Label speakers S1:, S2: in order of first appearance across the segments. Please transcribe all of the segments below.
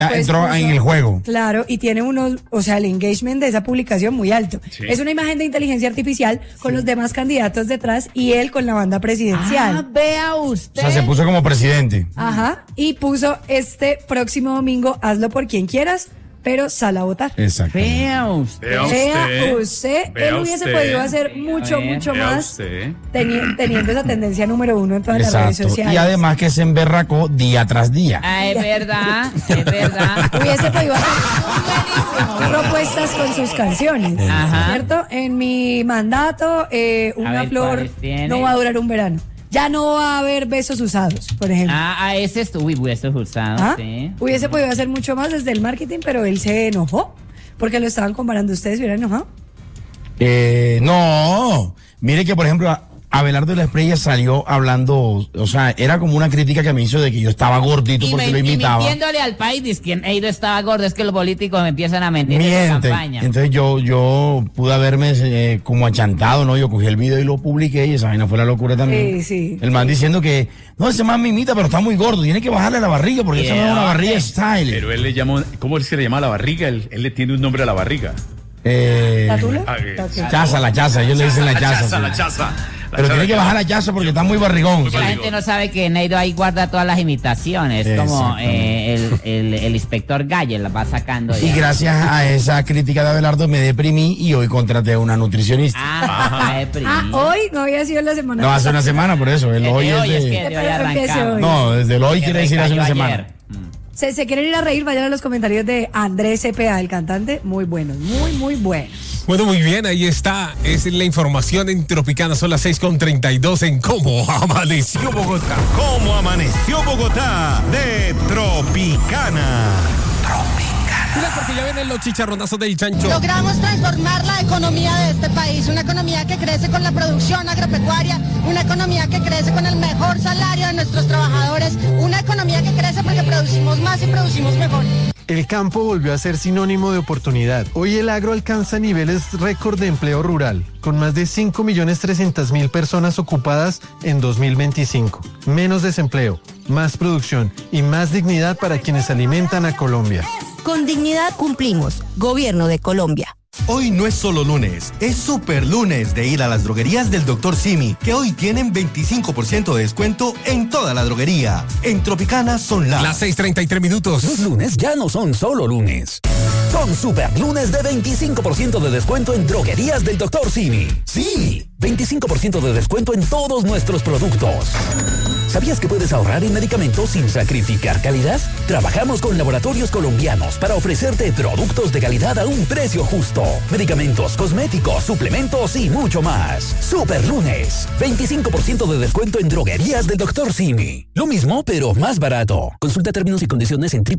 S1: Pues
S2: entró en el juego.
S1: Claro, y tiene el engagement de esa publicación muy alto. Sí. Es una imagen de inteligencia artificial con los demás candidatos detrás y él con la banda presidencial.
S3: Ah, vea usted.
S2: O sea, se puso como presidente.
S1: Ajá, y puso este próximo domingo, hazlo por quien quieras, pero sal a votar.
S2: Exacto.
S3: Vea usted.
S1: Él hubiese podido hacer mucho más teniendo esa tendencia número 1 en todas las redes sociales.
S2: Y además que se emberracó día tras día.
S3: Ah, es verdad.
S1: Hubiese podido hacer propuestas con sus canciones. Ajá. ¿Cierto? En mi mandato, una flor no va a durar un verano. Ya no va a haber besos usados, por ejemplo.
S3: Ese estuvo besos usados, sí.
S1: Hubiese podido hacer mucho más desde el marketing, pero él se enojó porque lo estaban comparando. ¿Ustedes se hubieran enojado?
S2: No. Mire que, por ejemplo, Abelardo de la Espriella salió hablando, o sea, era como una crítica que me hizo de que yo estaba gordito porque lo imitaba.
S3: Y mintiéndole al país, que Eido estaba gordo, es que los políticos me empiezan a mentir en la campaña.
S2: Entonces yo pude haberme como achantado, ¿no? Yo cogí el video y lo publiqué y esa vaina fue la locura también.
S1: Sí.
S2: El man diciendo que, no, ese man me imita, pero está muy gordo, tiene que bajarle la barriga porque esa no es una barriga style.
S4: Pero él le llamó, ¿cómo es que le llama a la barriga? Él le tiene un nombre a la barriga.
S1: ¿Tatula?
S2: La chaza, ellos le dicen la chaza. Pero tiene que bajar la chaza porque está muy barrigón.
S3: La gente no sabe que Neido ahí guarda todas las imitaciones, como el inspector Galle la va sacando.
S2: Y gracias a esa crítica de Abelardo me deprimí y hoy contraté a una nutricionista.
S1: Hoy no había sido la semana.
S2: No, hace una semana, por eso. Hoy es
S1: de...
S2: No, desde el hoy quiere decir hace una semana.
S1: Se quieren ir a reír, vayan a los comentarios de Andrés Cepeda, el cantante, muy buenos, muy buenos.
S5: Bueno, muy bien, ahí está, es la información en Tropicana, son las 6:32 en Cómo Amaneció Bogotá.
S6: Cómo Amaneció Bogotá de Tropicana.
S5: Porque ya vienen los chicharronazos del chancho.
S7: Logramos transformar la economía de este país, una economía que crece con la producción agropecuaria, una economía que crece con el mejor salario de nuestros trabajadores, una economía que crece porque producimos más y producimos mejor.
S8: El campo volvió a ser sinónimo de oportunidad. Hoy el agro alcanza niveles récord de empleo rural, con más de 5.300.000 personas ocupadas en 2025. Menos desempleo, más producción y más dignidad para quienes alimentan a Colombia.
S9: Con dignidad cumplimos. Gobierno de Colombia.
S6: Hoy no es solo lunes, es super lunes de ir a las droguerías del Dr. Simi, que hoy tienen 25% de descuento en toda la droguería. En Tropicana son
S5: las 6:33.
S10: Los lunes ya no son solo lunes. Son super lunes de 25% de descuento en droguerías del Dr. Simi. Sí, 25% de descuento en todos nuestros productos. ¿Sabías que puedes ahorrar en medicamentos sin sacrificar calidad? Trabajamos con laboratorios colombianos para ofrecerte productos de calidad a un precio justo. Medicamentos, cosméticos, suplementos y mucho más. Super lunes, 25% de descuento en droguerías del Dr. Simi. Lo mismo, pero más barato. Consulta términos y condiciones en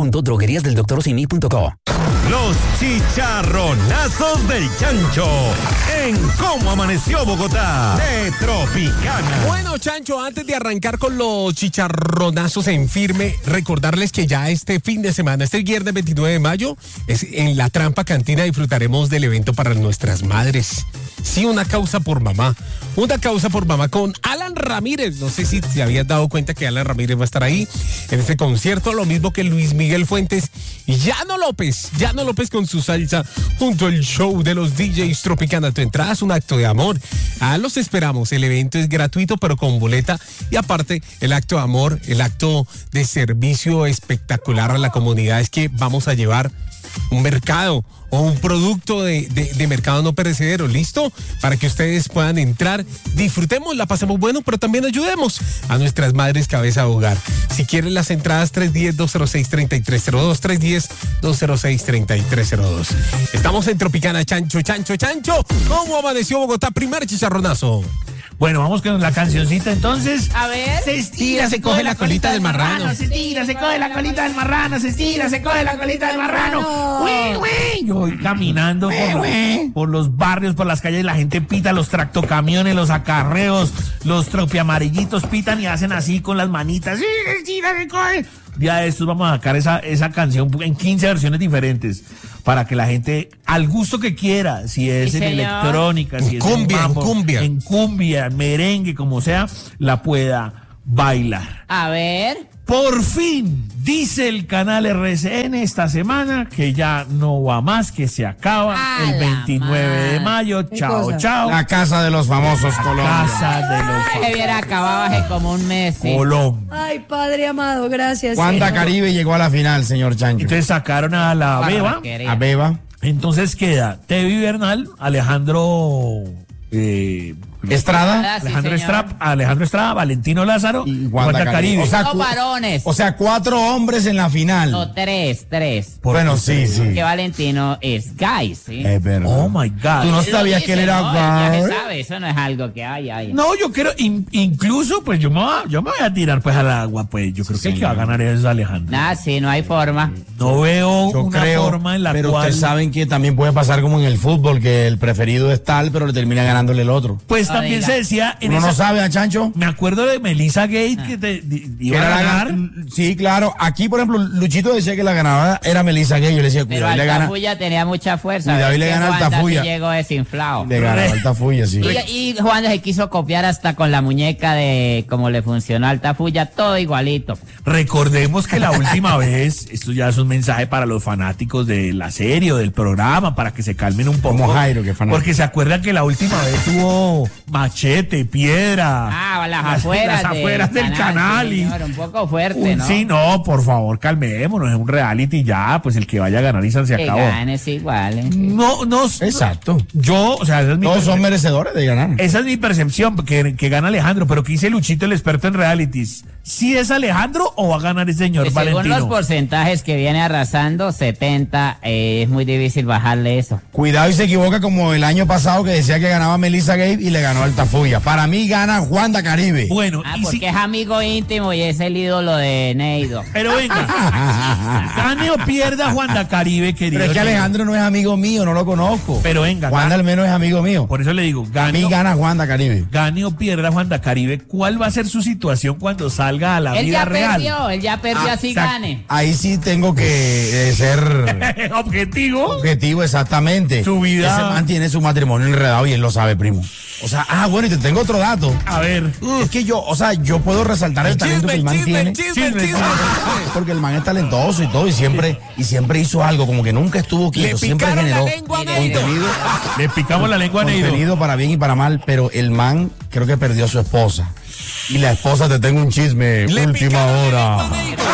S10: www.drogueriasdeldoctorsimi.co.
S6: Los chicharronazos del chancho en Cómo Amaneció Bogotá de Tropicana.
S5: Bueno, Chancho, antes de arrancar con los chicharronazos en firme, recordarles que ya este fin de semana, este viernes 29 de mayo, en La Trampa Cantina disfrutaremos del evento para nuestras madres. Sí, una causa por mamá con Alan Ramírez. No sé si te habías dado cuenta que Alan Ramírez va a estar ahí en este concierto, lo mismo que Luis Miguel Fuentes y Llano López con su salsa junto al show de los DJs Tropicana. Tu entrada es un acto de amor. Los esperamos. El evento es gratuito pero con boleta y aparte el acto de amor, el acto de servicio espectacular a la comunidad es que vamos a llevar un mercado o un producto de mercado no perecedero, ¿listo? Para que ustedes puedan entrar, disfrutemos, la pasemos bueno, pero también ayudemos a nuestras madres cabeza de hogar. Si quieren las entradas, 310-206-3302, 310-206-3302. Estamos en Tropicana, Chancho. ¿Cómo amaneció Bogotá? Primer chicharronazo.
S11: Bueno, vamos con la cancioncita entonces.
S3: A ver.
S11: Se estira, se coge la colita del marrano. Se estira, se coge la colita del marrano. Se estira, se coge la colita del marrano. Yo voy caminando por los barrios, por las calles, la gente pita, los tractocamiones, los acarreos, los tropiamarillitos pitan y hacen así con las manitas. Sí, se estira, se coge. Día de estos vamos a sacar esa canción en 15 versiones diferentes para que la gente, al gusto que quiera, si es en electrónica, si es en cumbia, en merengue, como sea, la pueda bailar.
S3: A ver.
S11: Por fin, dice el canal RCN esta semana que ya no va más, que se acaba el 29 de mayo. Chao, chao.
S2: La casa de los famosos Colombia.
S3: Casa de los famosos. Que hubiera acabado hace como un mes. Sí.
S11: Colombia.
S1: Ay, Padre amado, gracias.
S2: Wanda Caribe llegó a la final, señor Chancho.
S11: Entonces sacaron a la Beba.
S2: A Beba.
S11: Entonces queda Tevi Bernal, Alejandro...
S2: Estrada,
S11: Alejandro Estrada, Valentino Lázaro y Wanda Caribe.
S2: O sea,
S3: varones.
S2: O sea, 4 hombres en la final.
S3: No, 3.
S2: Bueno, sí.
S3: Que Valentino es gay, ¿sí?
S2: Es verdad.
S11: Oh my God.
S2: Tú no sabías que él era
S3: gay. Ya se sabe, eso no es algo que hay.
S11: No, yo creo, incluso, pues yo me voy a tirar pues al agua, pues. Yo creo que el que va a ganar es Alejandro.
S3: Nada, sí, no hay forma.
S11: No veo forma en la
S2: pero
S11: cual.
S2: Pero ustedes saben que también puede pasar como en el fútbol, que el preferido es tal, pero le termina ganándole el otro.
S11: Pues también se decía.
S2: ¿Uno no sabe, a Chancho?
S11: Me acuerdo de Melissa Gate que iba a ganar.
S2: Sí, claro. Aquí, por ejemplo, Luchito decía que la ganadora era Melissa Gate. Yo le decía,
S3: cuidado,
S2: pero
S3: le gana. Altafulla tenía mucha fuerza.
S2: Cuidado, y le gana Altafulla.
S3: Sí llegó desinflado.
S2: Le gana Altafulla, sí.
S3: Y Juan se quiso copiar hasta con la muñeca de cómo le funcionó a Altafulla, todo igualito.
S11: Recordemos que la última vez, esto ya es un mensaje para los fanáticos de la serie o del programa, para que se calmen un poco.
S2: Como Jairo, que fanático.
S11: Porque se acuerdan que la última vez tuvo Machete, Piedra.
S3: Las afueras
S11: del canal.
S3: Sí, señor, un poco fuerte, ¿no?
S11: Sí, no, por favor, calmémonos, es un reality ya, pues el que vaya a ganar y se acabó.
S3: Que gane, es igual.
S11: No,
S2: exacto.
S11: Yo, o sea, esa es mi
S2: todos son merecedores de ganar.
S11: Esa es mi percepción, que gana Alejandro, pero ¿qué dice Luchito, el experto en realities? ¿Sí es Alejandro o va a ganar el señor
S3: pues
S11: Valentino?
S3: Según los porcentajes que viene arrasando, 70, es muy difícil bajarle eso.
S2: Cuidado y se equivoca como el año pasado que decía que ganaba Melissa Gate y le ganó Altafulla. Para mí gana Wanda Caribe.
S11: Bueno,
S3: porque es amigo íntimo y es el ídolo de Neido.
S11: Pero venga, gane o pierda Wanda Caribe, querido.
S2: Pero es que Alejandro no es amigo mío, no lo conozco.
S11: Pero venga.
S2: Wanda al menos es amigo mío.
S11: Por eso le digo,
S2: a mí gana Wanda Caribe.
S11: Gane o pierda Wanda Caribe, ¿cuál va a ser su situación cuando salga a la vida real?
S3: Él ya perdió, así gane.
S2: Ahí sí tengo que ser objetivo, exactamente.
S11: Su vida.
S2: Ese man tiene su matrimonio enredado y él lo sabe, primo. O sea, bueno, y te tengo otro dato.
S11: A ver.
S2: Es que yo puedo resaltar el talento que el man tiene. Porque el man es talentoso y todo, y siempre hizo algo, como que nunca estuvo quieto, siempre generó contenido.
S11: Le picamos la lengua a Neido.
S2: Contenido para bien y para mal, pero el man creo que perdió a su esposa. Y la esposa, te tengo un chisme, última hora.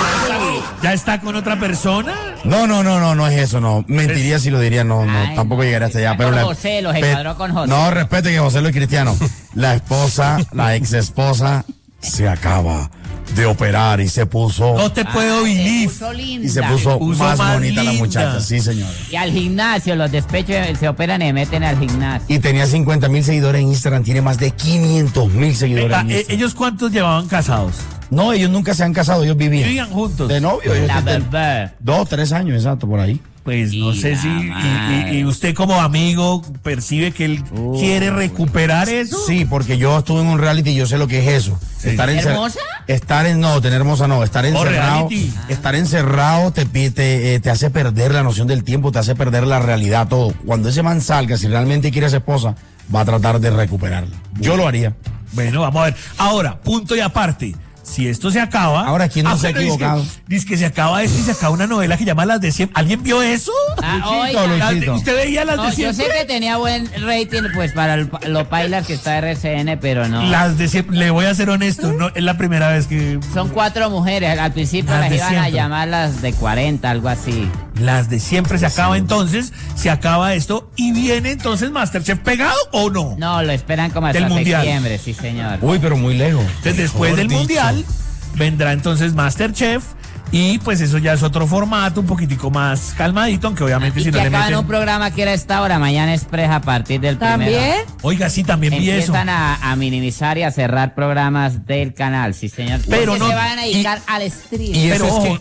S11: ¿Ya está con otra persona?
S2: No es eso, no. Mentiría si lo diría, no, tampoco llegaría hasta allá. Pero
S3: José, los encuadró con José.
S2: No, respete que José lo es cristiano. La esposa, la ex esposa, se acaba de operar y se puso.
S11: No te puedo vivir.
S2: Y se puso más bonita la muchacha, sí, señor.
S3: Y al gimnasio, los despechos se operan y meten al gimnasio.
S2: Y tenía 50,000 seguidores en Instagram, tiene más de 500,000 seguidores en Instagram.
S11: ¿Ellos cuántos llevaban casados?
S2: No, ellos nunca se han casado, ellos vivían.
S11: ¿Vivían juntos?
S2: De novio.
S3: La verdad.
S2: 2, 3 años, exacto, por ahí.
S11: Pues no sé si y usted como amigo percibe que él quiere recuperar eso.
S2: Sí, porque yo estuve en un reality y yo sé lo que es eso.
S3: Sí. ¿Hermosa?
S2: Tener hermosa no, estar encerrado. Estar encerrado te hace perder la noción del tiempo, te hace perder la realidad, todo. Cuando ese man salga, si realmente quiere a su esposa, va a tratar de recuperarla. Yo lo haría.
S11: Bueno, vamos a ver. Ahora, punto y aparte. Si esto se acaba.
S2: Ahora, ¿quién no se ha equivocado?
S11: Dice que se acaba esto y se acaba una novela que llama Las de Siempre. ¿Alguien vio eso?
S2: Luisito.
S11: ¿Usted veía Las de Siempre?
S3: Yo sé que tenía buen rating, pues, para lo pailas que está RCN, pero no.
S11: Las de Siempre, le voy a ser honesto, no es la primera vez que.
S3: Son 4 mujeres. Al principio las iban a llamar las de 40, algo así.
S11: Las de Siempre se acaba entonces, se acaba esto y viene entonces Masterchef pegado o no.
S3: No, lo esperan como hasta septiembre, sí señor.
S2: Uy, pero muy lejos.
S11: Entonces, después del Mundial vendrá entonces Masterchef y pues eso ya es otro formato un poquitico más calmadito, aunque obviamente si no le meten...
S3: un programa que era esta hora, Mañana Express a partir del
S1: ¿También?
S3: primero.
S11: Oiga, sí, también vi eso.
S3: Empiezan a minimizar y a cerrar programas del canal, sí señor.
S11: Pero no
S3: se van a dedicar al stream.
S11: Y
S2: pero
S11: ojo,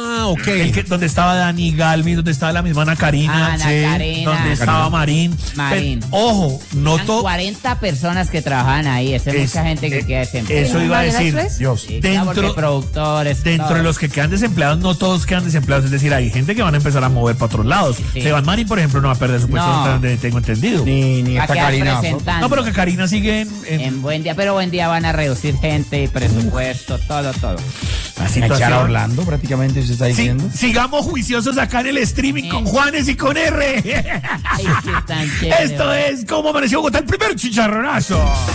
S11: donde estaba Dani Galvis, donde estaba la misma Ana Karina, donde estaba Marín. Pero, ojo, no todo.
S3: 40 personas que trabajan ahí, es mucha gente que queda desempleada.
S11: Eso iba a decir.
S2: Dios.
S3: Dentro productores.
S11: Dentro de los que quedan desempleados, no todos quedan desempleados, es decir, hay gente que van a empezar a mover para otros lados. Sebastián Marín, por ejemplo, no va a perder su puesto, tengo entendido.
S2: Ni esta Karina.
S11: No, pero que Karina sigue
S3: en Buen Día, pero Buen Día van a reducir gente y presupuesto, todo.
S2: Echar a Orlando prácticamente se está diciendo.
S11: Sigamos juiciosos acá en el streaming con Juanes y con R.
S3: Ay, qué tan chévere.
S11: Esto es Cómo Amaneció Bogotá, el primer chicharronazo.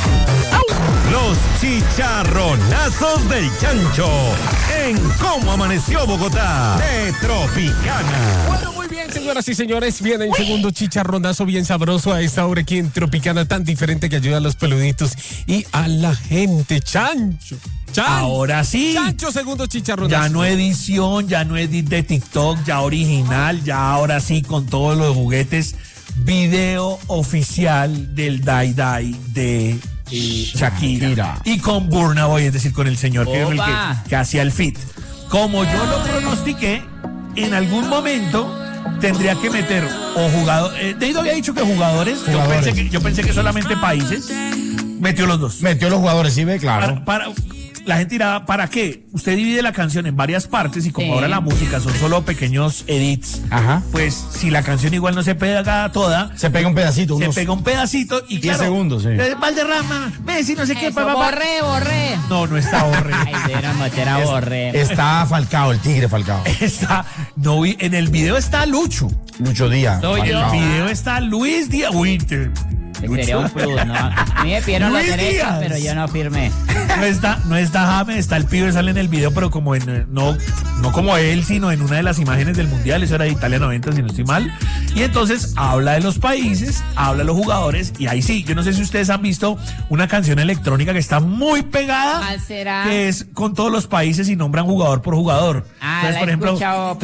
S6: Los chicharronazos del Chancho en Cómo Amaneció Bogotá de Tropicana.
S5: Bueno, muy bien, señoras y señores, viene el segundo chicharronazo bien sabroso a esta hora aquí en Tropicana, tan diferente que ayuda a los peluditos y a la gente. Chancho.
S11: Ahora sí.
S5: Chancho, segundo chicharronazo.
S11: Ya no edición, ya no edit de TikTok, ya original, ya ahora sí con todos los juguetes. Video oficial del Dai Dai de Shakira. Y con Burna Boy, es decir, con el señor que, el que hacía el feat. Como yo lo pronostiqué, en algún momento tendría que meter o jugadores. Deido había dicho que jugadores. Yo pensé que solamente países. Metió los dos.
S2: Metió los jugadores, sí, ve, claro.
S11: La gente dirá, ¿para qué? Usted divide la canción en varias partes y como ahora la música son solo pequeños edits, pues si la canción igual no se pega toda,
S2: se pega un pedacito.
S11: Se pega un pedacito y
S2: 10 segundos, sí.
S11: Valderrama, Messi, no sé qué.
S3: Borré.
S11: No está Borré.
S3: Era Borré.
S2: Está Falcao, el tigre Falcao.
S11: En el video está Lucho
S2: Díaz.
S11: En el video está Luis Díaz.
S3: Sería un plus, ¿no? A mí me pidieron los derechos, pero yo no firmé.
S11: No está James, está el pibe, sale en el video, pero como no como él, sino en una de las imágenes del Mundial, eso era de Italia 90, si no estoy mal. Y entonces habla de los países, habla de los jugadores, y ahí sí, yo no sé si ustedes han visto una canción electrónica que está muy pegada.
S3: ¿Cuál será?
S11: Que es con todos los países y nombran jugador por jugador.
S3: Entonces, por ejemplo,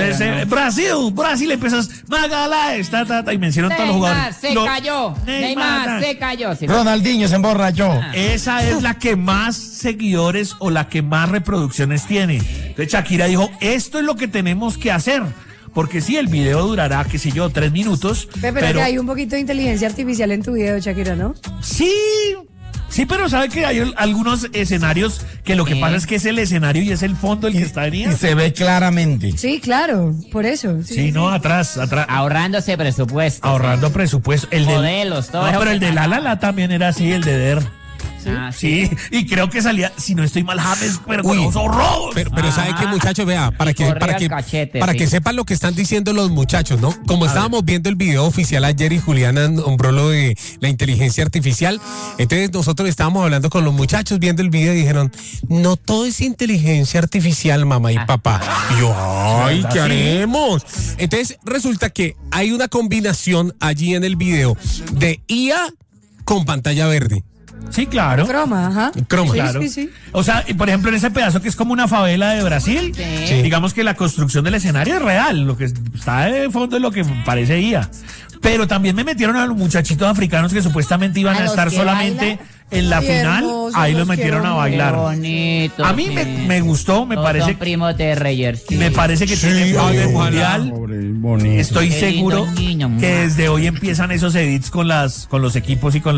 S11: Brasil empiezas Magaláes, y mencionan todos los jugadores.
S3: Neymar se cayó.
S2: Ronaldinho se emborrachó.
S11: Esa es la que más seguidores o la que más reproducciones tiene. Entonces Shakira dijo, esto es lo que tenemos que hacer. Porque sí, el video durará, qué sé yo, 3 minutos.
S1: Pero que hay un poquito de inteligencia artificial en tu video, Shakira, ¿no?
S11: Sí, pero sabe que hay algunos escenarios que lo que pasa es que es el escenario y es el fondo el que está ahí.
S2: Y se ve claramente.
S1: Sí, claro, por eso.
S11: Sí, atrás.
S3: Ahorrándose presupuesto.
S11: Ahorrando presupuesto.
S3: Modelos, todo eso.
S11: Pero el de La también era así, el de Der. Sí, y creo que salía, si no estoy mal, James, pero con los horrores.
S5: Pero ¿sabe qué, muchachos? Vea, para que sepan lo que están diciendo los muchachos, ¿no? Como estábamos viendo el video oficial ayer y Juliana nombró lo de la inteligencia artificial, entonces nosotros estábamos hablando con los muchachos viendo el video y dijeron, no todo es inteligencia artificial, mamá y papá. Y yo, ay, ¿qué haremos? Entonces resulta que hay una combinación allí en el video de IA con pantalla verde.
S11: Sí, claro.
S1: Croma.
S11: Claro.
S1: Sí.
S11: O sea, por ejemplo, en ese pedazo que es como una favela de Brasil, digamos que la construcción del escenario es real. Lo que está de fondo es lo que parece IA. Pero también me metieron a los muchachitos africanos que supuestamente iban a estar solamente en la final. Ahí los metieron a bailar.
S3: Bonito,
S11: a mí me gustó, me parece.
S3: Son primos de Reyes.
S11: Me parece que tiene flow de mundial. Estoy seguro que desde hoy empiezan esos edits con los equipos y con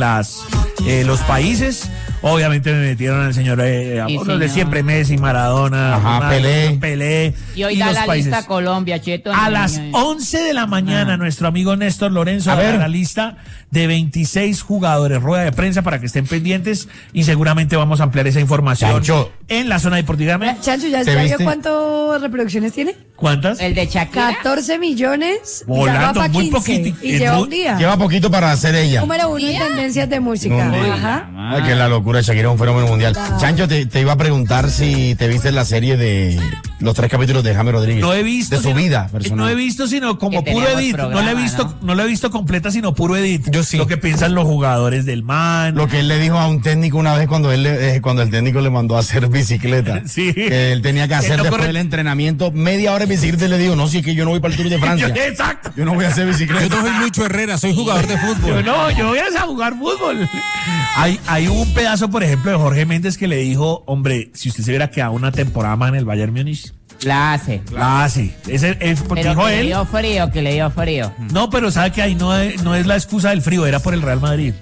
S11: los países. Obviamente me metieron al señor los de siempre, Messi, Maradona, Pelé.
S3: Y hoy da la lista Colombia, Cheto.
S11: A las 11 de la mañana, nuestro amigo Néstor Lorenzo da la lista de 26 jugadores, rueda de prensa para que estén pendientes y seguramente vamos a ampliar esa información en la zona deportiva.
S1: Chancho, ¿ya vio cuántas reproducciones tiene?
S11: ¿Cuántas?
S3: El de Shakira.
S1: 14 millones.
S11: Volando,
S1: ya va
S11: muy
S1: 15,
S11: poquito.
S1: Y lleva un día.
S2: Lleva poquito para hacer ella.
S1: Número 1 en tendencias de música.
S2: Ay, que la locura, Shakira es un fenómeno mundial. Chancho, te iba a preguntar si te viste la serie de los 3 capítulos de James Rodríguez.
S11: No he visto.
S2: De su vida personal.
S11: No he visto, sino como puro edit. No la he visto completa, sino puro edit.
S2: Yo sí.
S11: Lo que piensan los jugadores del man.
S2: Lo que él le dijo a un técnico una vez cuando el técnico le mandó a hacer bicicleta.
S11: Sí.
S2: Que él tenía que hacer después del entrenamiento media hora de bicicleta y le dijo, no, si es que yo no voy para el Tour de Francia.
S11: Exacto.
S2: Yo no voy a hacer bicicleta.
S5: Yo no soy Lucho Herrera, soy jugador de fútbol.
S11: Yo voy a jugar fútbol. Hay un pedazo, por ejemplo, de Jorge Méndez que le dijo, hombre, si usted se hubiera quedado una temporada más en el Bayern Múnich.
S3: La hace.
S11: Ese es porque
S3: pero
S11: dijo
S3: que
S11: él.
S3: Le dio frío.
S11: No, pero sabe que ahí no es la excusa del frío, era por el Real Madrid.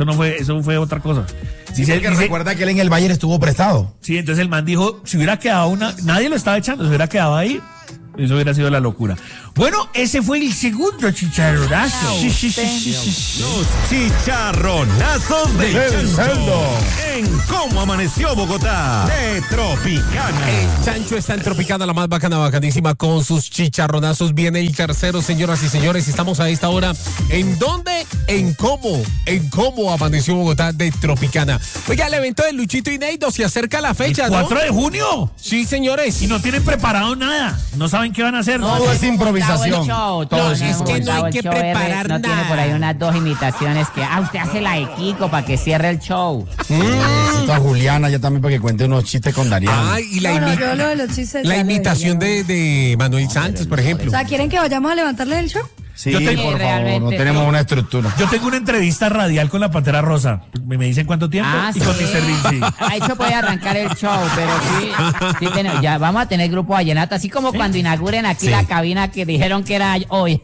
S11: Eso fue otra cosa.
S2: Recuerda que él en el Bayern estuvo prestado.
S11: Sí, entonces el man dijo, si hubiera quedado nadie lo estaba echando, si hubiera quedado ahí, Eso hubiera sido la locura. Bueno, ese fue el segundo chicharronazo.
S12: Los chicharronazos de Chancho. En Cómo Amaneció Bogotá, de Tropicana.
S5: El Chancho está en Tropicana, la más bacana, bacanísima, con sus chicharronazos. Viene el tercero, señoras y señores. Estamos a esta hora. ¿En dónde? En Cómo Amaneció Bogotá, de Tropicana. Oiga, el evento de Luchito y Neido, se acerca la fecha,
S11: ¿El 4 de junio?
S5: Sí, señores.
S11: Y no tienen preparado nada. No saben qué van a hacer.
S2: Todo es improvisación.
S5: Todo es que no hay que preparar
S3: nada.
S5: nada.
S3: No tiene por ahí unas 2 imitaciones que, usted hace la de Kiko para que cierre el show.
S2: Necesito a Juliana ya también para que cuente unos chistes con Dariana.
S5: Y la,
S1: yo lo de los chistes
S5: la
S1: ya lo
S5: imitación
S1: dije,
S5: de Manuel Santos, por ejemplo.
S1: O sea, ¿quieren que vayamos a levantarle el show?
S2: Sí,
S11: Yo tengo-
S2: por favor, no tenemos una estructura.
S11: Yo tengo una entrevista radial con la Pantera Rosa. Me dicen cuánto tiempo y con Mr. Vinci.
S3: Ahí se puede arrancar el show, pero sí tenemos, ya vamos a tener grupo vallenato, así como cuando inauguren aquí la cabina que dijeron que era hoy.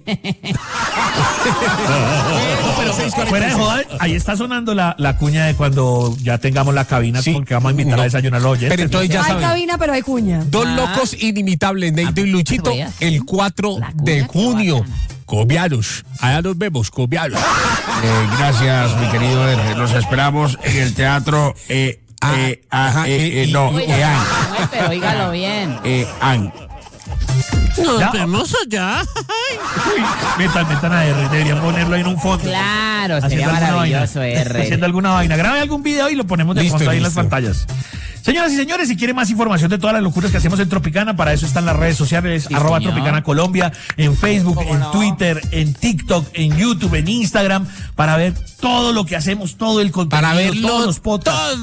S11: Pero fuera de joda, ahí está sonando la cuña de cuando ya tengamos la cabina, porque vamos a invitar a desayunar a los oyentes.
S5: Pero entonces ya
S1: Hay
S5: saben.
S1: cabina, pero hay cuña.
S5: Dos locos inimitables, Neido y Luchito, el 4 de junio. Cobianos. Allá nos vemos, Cobianos.
S2: Gracias, mi querido R. Los esperamos en el teatro.
S3: Pero oígalo bien.
S11: Nos vemos allá. Metan a R, deberían ponerlo ahí en un fondo.
S3: Claro,
S11: Haciendo
S3: sería
S11: alguna
S3: maravilloso,
S11: vaina.
S3: R.
S11: Haciendo alguna vaina. Grabe algún video y lo ponemos de
S5: Listo,
S11: fondo ahí en las
S5: listo.
S11: pantallas. Señoras y señores, si quieren más información de todas las locuras que hacemos en Tropicana, para eso están las redes sociales,
S3: Sí,
S11: @
S3: señor.
S11: Tropicana Colombia, en Facebook, en Twitter, en TikTok, en YouTube, en Instagram, para ver todo lo que hacemos, todo el contenido,
S5: Para verlo
S11: todos los podcasts.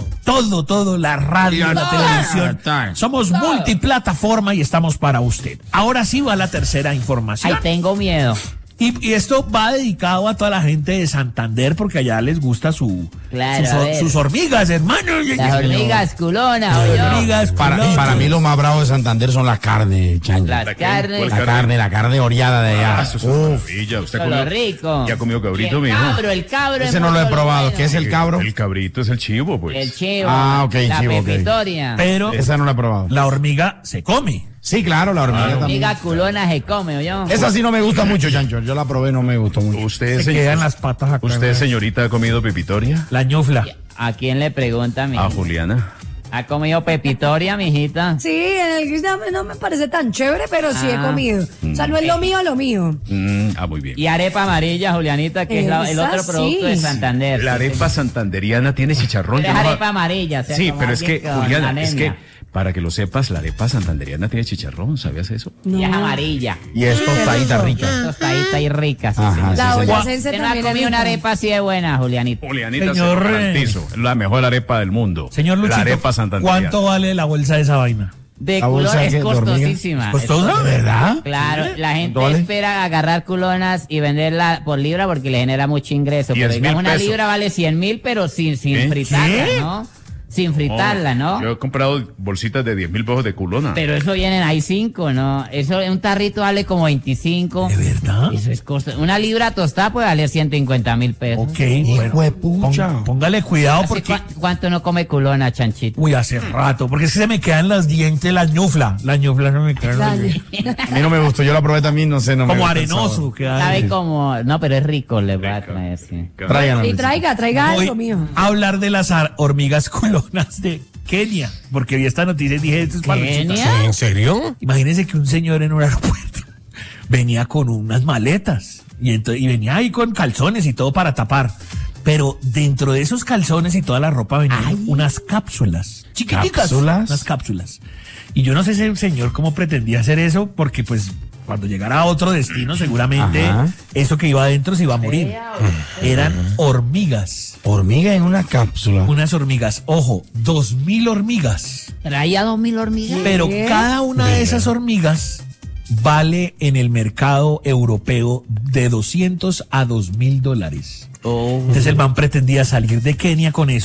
S11: Todo, la radio, la televisión. Somos multiplataforma y estamos para usted. Ahora sí va la tercera información.
S3: Ay, tengo miedo.
S11: Y esto va dedicado a toda la gente de Santander, porque allá les gusta
S3: Claro, a ver.
S11: sus hormigas, hermano.
S3: Las hormigas culonas,
S11: Las
S3: oye.
S11: hormigas
S2: Para mí lo más bravo de Santander son las carnes, Chancho.
S3: Las carnes.
S2: La carne oreada de allá.
S4: Eso es una maravilla. ¿Usted
S3: Lo rico.
S4: ¿Ya ha comido cabrito,
S3: el
S4: mijo?
S3: cabro.
S2: Ese
S3: es
S2: no lo he
S3: muy
S2: probado.
S3: bueno.
S2: ¿Qué es el cabro?
S4: El cabrito es el chivo, pues.
S3: El chivo.
S2: Ah, ok,
S3: la
S2: chivo, ok.
S3: pepitoria.
S11: Pero
S2: Esa no la he probado.
S11: la hormiga se come.
S2: Sí, claro, la hormiga también.
S3: Hormiga culona se come, oye.
S2: Esa sí no me gusta mucho, Chancho. Yo la probé, no me gustó mucho.
S4: ¿Usted,
S11: Se quedan las patas acá.
S4: ¿Usted, señorita, ha comido pepitoria?
S11: La ñufla.
S3: ¿A quién le pregunta, mi?
S4: A Juliana.
S3: ¿Ha comido pepitoria, mijita?
S1: Sí, en el Gris no me parece tan chévere, pero sí he
S3: Ah.
S1: comido. O sea, no es lo mío.
S4: Muy bien.
S3: Y arepa amarilla, Julianita, que es el
S1: Esa
S3: otro producto
S1: sí.
S3: de Santander.
S4: La arepa santanderiana tiene chicharrón.
S3: Pero
S4: yo
S3: es
S4: no-
S3: arepa amarilla. O sea,
S4: Sí,
S3: como
S4: pero es
S3: alguien
S4: que,
S3: con
S4: Juliana, es que,
S3: anemia.
S4: para que lo sepas, la arepa santanderiana tiene chicharrón, ¿sabías eso?
S3: Y es amarilla.
S2: Y es tostadita rica.
S3: Tostadita y rica. Sí,
S2: Ajá,
S3: señor.
S2: sí,
S1: La
S2: señor.
S1: boyacense
S3: ¿Usted no ha
S1: también es
S3: comido una
S1: rica.
S3: arepa así de buena, Julianita?
S4: Julianita,
S11: Señor,
S4: se lo garantizo, es la mejor arepa del mundo.
S11: Señor Luchito,
S4: La arepa santanderiana.
S11: ¿cuánto vale la bolsa de esa vaina?
S3: De
S2: La
S3: culón
S2: bolsa
S3: es
S2: de hormiga.
S3: costosísima.
S11: ¿Costosa? ¿Verdad?
S3: Claro, la gente
S2: ¿Cuánto vale?
S3: espera agarrar culonas y venderla por libra porque le genera mucho ingreso. Pero
S4: 10.000
S3: digamos, una
S4: pesos.
S3: libra vale 100.000, pero sin
S4: ¿Qué?
S3: fritarla,
S11: ¿Qué?
S3: ¿no? Sin fritarla, ¿no?
S4: Yo he comprado bolsitas de 10.000 pesos de culona.
S3: Pero eso vienen ahí 5, ¿no? Eso, un tarrito vale como 25.
S11: ¿De verdad?
S3: Eso es costoso. Una libra tostada puede valer 150.000 pesos.
S11: Ok, bueno. Póngale cuidado
S3: ¿Hace
S11: porque...
S3: ¿Cuánto no come culona, Chanchito?
S11: Uy, hace rato, porque es que se me quedan los dientes, la ñufla. La ñufla no me quedan los dientes.
S2: A mí no me gustó. Yo la probé también, no sé. No me
S11: Como
S2: gusta el
S11: arenoso.
S2: sabor.
S11: Queda
S3: Sabe como... No, pero es rico, le voy a traer, sí.
S2: Tráiganos.
S1: Y traiga
S11: Voy
S1: algo mío.
S11: a hablar de las hormigas culonas de Kenia, porque vi esta noticia y dije, esto es para los chicos.
S3: ¿Kenia?
S5: ¿En serio?
S11: Imagínense que un señor en un aeropuerto venía con unas maletas y venía ahí con calzones y todo para tapar. Pero dentro de esos calzones y toda la ropa venían unas cápsulas chiquiticas.
S2: ¿Cápsulas?
S11: Unas cápsulas. Y yo no sé ese señor cómo pretendía hacer eso, porque pues cuando llegara a otro destino seguramente
S2: Ajá.
S11: eso que iba adentro se iba a morir. Eran hormigas.
S2: Hormiga en una cápsula.
S11: Unas hormigas, ojo, 2.000 hormigas.
S3: Traía 2.000 hormigas.
S11: Pero cada una de esas hormigas vale en el mercado europeo de $200 a $2.000. Entonces el man pretendía salir de Kenia con eso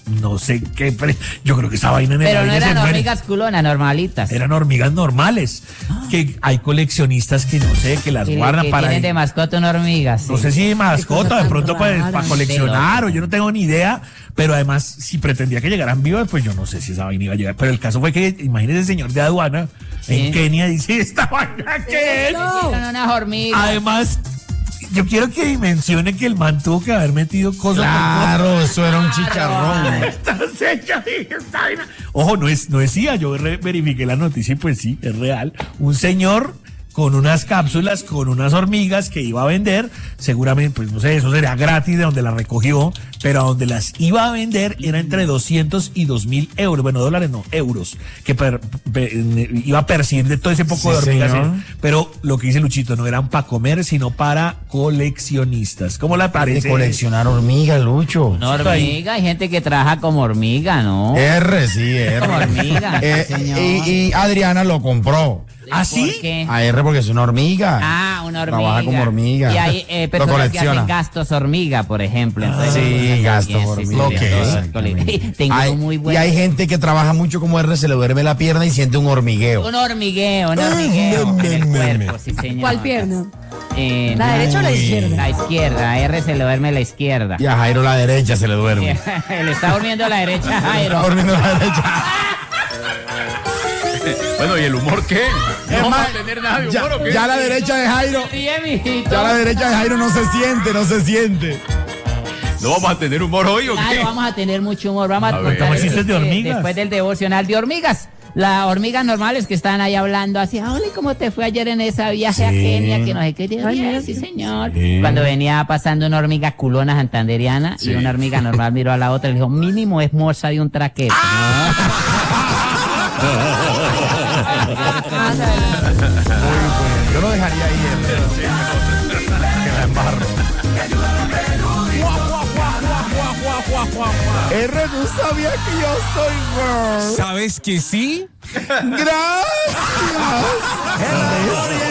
S11: no sé qué, yo creo que esa vaina en el
S3: Pero no
S11: aire
S3: eran
S11: se muere.
S3: hormigas culonas, normalitas.
S11: Eran hormigas normales, que hay coleccionistas que no sé, que las guardan
S3: que
S11: para...
S3: tienen de mascota una hormiga.
S11: No sé si de mascota, de pronto para coleccionar,
S3: Sí,
S11: o yo no tengo ni idea, pero además, si pretendía que llegaran vivas, pues yo no sé si esa vaina iba a llegar. Pero el caso fue que, imagínese el señor de aduana en Kenia, dice, ¿esta vaina qué es?
S3: Son unas hormigas.
S11: Además, yo quiero que dimensione que el man tuvo que haber metido cosas.
S2: Claro, eso era un chicharrón.
S11: Entonces yo dije, esta vaina. Ojo, no es CIA, yo verifiqué la noticia y pues sí, es real. Un señor con unas cápsulas, con unas hormigas que iba a vender, seguramente, pues no sé, eso sería gratis de donde las recogió, pero a donde las iba a vender era entre 200 y 2.000 euros, bueno, dólares no, euros, que iba a percibir de todo ese poco de hormigas, pero lo que dice Luchito, no eran para comer, sino para coleccionistas. ¿Cómo le parece?
S2: De coleccionar hormigas, Lucho.
S3: Una hormiga, hay gente que trabaja como hormiga, ¿no?
S2: R.
S3: Como hormiga, señor.
S2: Y Adriana lo compró.
S11: ¿Ah, sí?
S2: A R porque es una hormiga.
S3: Ah, una hormiga.
S2: Trabaja como hormiga.
S3: Y hay personas que hacen gastos hormiga, por ejemplo. Entonces,
S2: sí, gastos hormiga.
S3: Tengo muy bueno.
S2: Y hay gente que trabaja mucho como R, se le duerme la pierna y siente un hormigueo.
S3: Un hormigueo en el cuerpo, sí, señor.
S1: ¿Cuál pierna? ¿La derecha o la izquierda?
S3: La izquierda, a R se le duerme la izquierda.
S2: Y a Jairo la derecha se le duerme.
S3: Le está durmiendo a la derecha, Jairo.
S2: Está durmiendo a la derecha.
S4: Bueno, ¿y el humor qué?
S2: No
S4: vamos a tener nada de humor, ¿o qué?
S2: Ya la derecha de Jairo. Ya la derecha de Jairo no se siente.
S4: ¿No vamos a tener humor hoy o qué?
S3: Claro, vamos a tener mucho humor. Vamos a
S11: contar chistes de hormigas.
S3: Después del devocional de hormigas. Las hormigas normales que están ahí hablando así, hola, ¿cómo te fue ayer en ese viaje a Kenia? Que no sé qué. Bien, sí, señor. Cuando venía pasando una hormiga culona santanderiana y una hormiga normal miró a la otra y le dijo, mínimo es moza de un traquete.
S2: Yo lo dejaría ahí. Que la embarro. R, ¿tú sabías que yo soy girl?
S5: ¿Sabes que sí?
S2: Gracias.